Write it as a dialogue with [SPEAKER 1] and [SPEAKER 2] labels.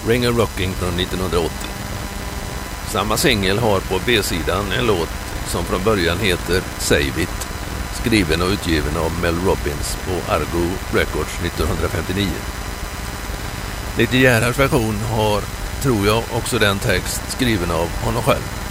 [SPEAKER 1] Ring a Rocking från 1980. Samma singel har på B-sidan en låt som från början heter Save It, skriven och utgiven av Mel Robbins på Argo Records 1959. Little Gerhards version har, tror jag, också den text skriven av honom själv.